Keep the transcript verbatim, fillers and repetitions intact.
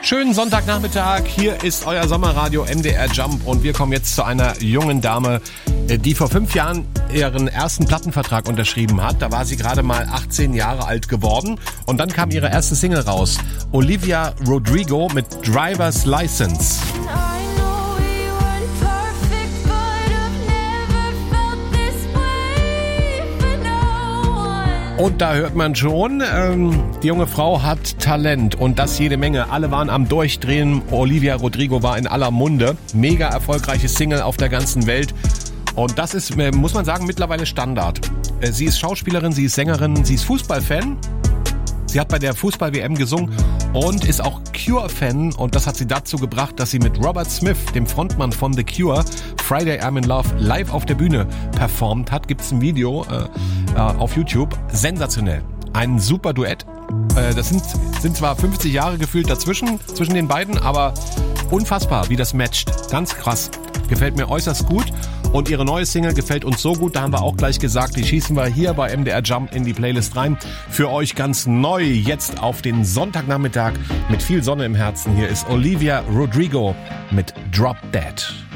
Schönen Sonntagnachmittag, hier ist euer Sommerradio M D R Jump und wir kommen jetzt zu einer jungen Dame, die vor fünf Jahren ihren ersten Plattenvertrag unterschrieben hat. Da war sie gerade mal achtzehn Jahre alt geworden und dann kam ihre erste Single raus. Olivia Rodrigo mit Driver's License. Und da hört man schon, ähm, die junge Frau hat Talent und das jede Menge. Alle waren am Durchdrehen. Olivia Rodrigo war in aller Munde. Mega erfolgreiche Single auf der ganzen Welt. Und das ist, muss man sagen, mittlerweile Standard. Sie ist Schauspielerin, sie ist Sängerin, sie ist Fußballfan. Sie hat bei der Fußball-W M gesungen und ist auch Cure-Fan. Und das hat sie dazu gebracht, dass sie mit Robert Smith, dem Frontmann von The Cure, Friday I'm in Love live auf der Bühne performt hat. Gibt's ein Video äh, auf YouTube. Sensationell. Ein super Duett. Äh, das sind, sind zwar fünfzig Jahre gefühlt dazwischen, zwischen den beiden, aber unfassbar, wie das matcht. Ganz krass. Gefällt mir äußerst gut. Und ihre neue Single gefällt uns so gut, da haben wir auch gleich gesagt, die schießen wir hier bei M D R Jump in die Playlist rein. Für euch ganz neu, jetzt auf den Sonntagnachmittag mit viel Sonne im Herzen. Hier ist Olivia Rodrigo mit Drop Dead.